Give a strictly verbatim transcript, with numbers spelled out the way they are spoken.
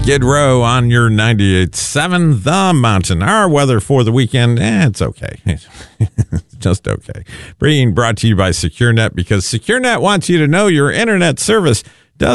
Skid Row on your ninety-eight point seven The Mountain. Our weather for the weekend, eh, it's okay. Just okay. Being brought to you by SecureNet, because SecureNet wants you to know your internet service